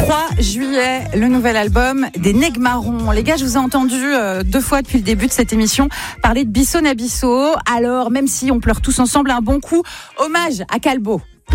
3 juillet, le nouvel album des Negmarons. Les gars, je vous ai entendu 2 fois depuis le début de cette émission parler de Bisso Nabisso. Alors, même si on pleure tous ensemble un bon coup, hommage à Calbo.